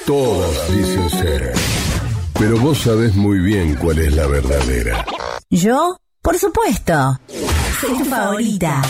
Todas dicen ser, pero vos sabés muy bien cuál es la verdadera. ¿Yo? Por supuesto. Soy tu favorita.